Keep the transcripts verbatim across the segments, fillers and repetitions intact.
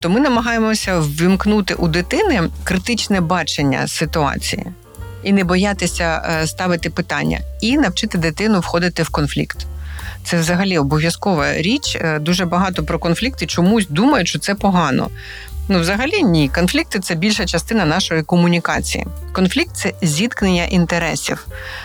то ми намагаємося ввімкнути у дитини критичне бачення ситуації і не боятися ставити питання, і навчити дитину входити в конфлікт. Це взагалі обов'язкова річ. Дуже багато про конфлікти чомусь думають, що це погано. Ну, взагалі ні. Конфлікти – це більша частина нашої комунікації. Конфлікт – це зіткнення інтересів.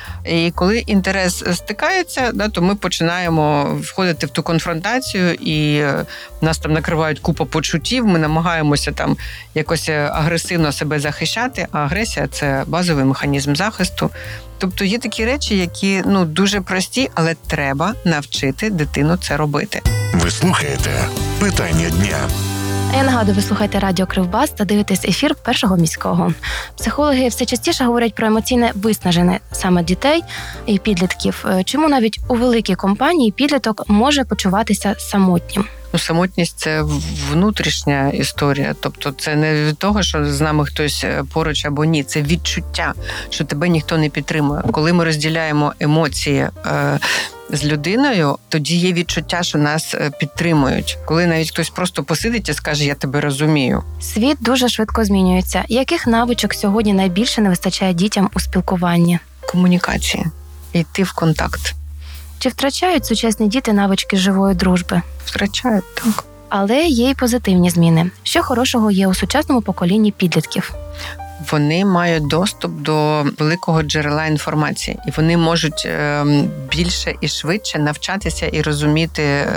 І коли інтерес стикається, да, то ми починаємо входити в ту конфронтацію, і нас там накривають купа почуттів, ми намагаємося там якось агресивно себе захищати, а агресія – це базовий механізм захисту. Тобто є такі речі, які ну, дуже прості, але треба навчити дитину це робити. Ви слухаєте «Питання дня». Я нагадую, ви слухаєте радіо Кривбас та дивитесь ефір Першого міського. Психологи все частіше говорять про емоційне виснаження саме дітей і підлітків. Чому навіть у великій компанії підліток може почуватися самотнім? Ну, самотність – це внутрішня історія. Тобто це не від того, що з нами хтось поруч або ні. Це відчуття, що тебе ніхто не підтримує. Коли ми розділяємо емоції е, з людиною, тоді є відчуття, що нас підтримують. Коли навіть хтось просто посидить і скаже «я тебе розумію». Світ дуже швидко змінюється. Яких навичок сьогодні найбільше не вистачає дітям у спілкуванні? Комунікації. Йти в контакт. Чи втрачають сучасні діти навички живої дружби? Втрачають, так. Але є й позитивні зміни. Що хорошого є у сучасному поколінні підлітків? Вони мають доступ до великого джерела інформації. І вони можуть більше і швидше навчатися і розуміти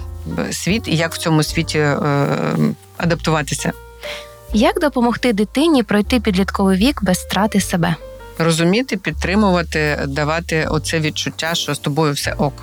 світ, і як в цьому світі адаптуватися. Як допомогти дитині пройти підлітковий вік без втрати себе? Розуміти, підтримувати, давати оце відчуття, що з тобою все ок.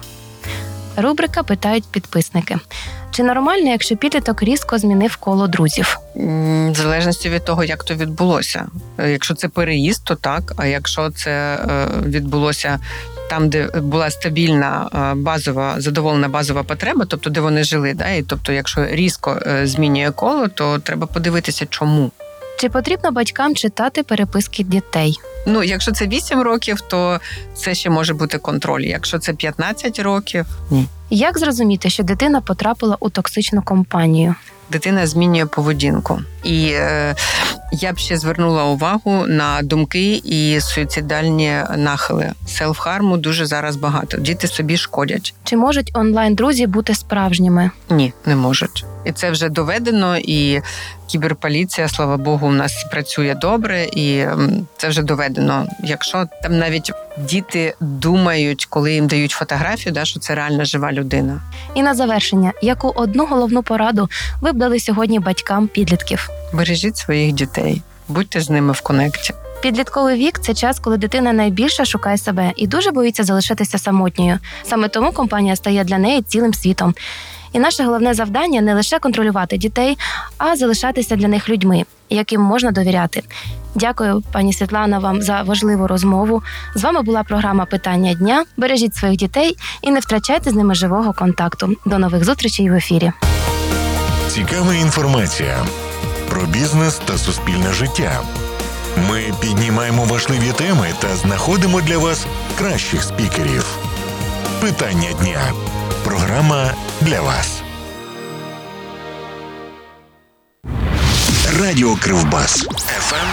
Рубрика «Питають підписники». Чи нормально, якщо підліток різко змінив коло друзів? В залежності від того, як то відбулося. Якщо це переїзд, то так. А якщо це відбулося там, де була стабільна базова, задоволена базова потреба, тобто де вони жили, да? І тобто якщо різко змінює коло, то треба подивитися, чому. Чи потрібно батькам читати переписки дітей? Ну, якщо це вісім років, то це ще може бути контроль. Якщо це п'ятнадцять років – ні. Як зрозуміти, що дитина потрапила у токсичну компанію? Дитина змінює поведінку. І е, я б ще звернула увагу на думки і суїцидальні нахили. Селф-харму дуже зараз багато. Діти собі шкодять. Чи можуть онлайн-друзі бути справжніми? Ні, не можуть. І це вже доведено, і кіберполіція, слава Богу, у нас працює добре, і це вже доведено. Якщо там навіть діти думають, коли їм дають фотографію, да, що це реально жива людина. І на завершення, яку одну головну пораду ви б дали сьогодні батькам підлітків? Бережіть своїх дітей, будьте з ними в конекті. Підлітковий вік – це час, коли дитина найбільше шукає себе і дуже боїться залишитися самотньою. Саме тому компанія стає для неї цілим світом. І наше головне завдання – не лише контролювати дітей, а залишатися для них людьми, яким можна довіряти. Дякую, пані Світлана, вам за важливу розмову. З вами була програма «Питання дня». Бережіть своїх дітей і не втрачайте з ними живого контакту. До нових зустрічей в ефірі. Цікава інформація про бізнес та суспільне життя. Ми піднімаємо важливі теми та знаходимо для вас кращих спікерів. «Питання дня». Програма для вас. Радіо Кривбас. еф ем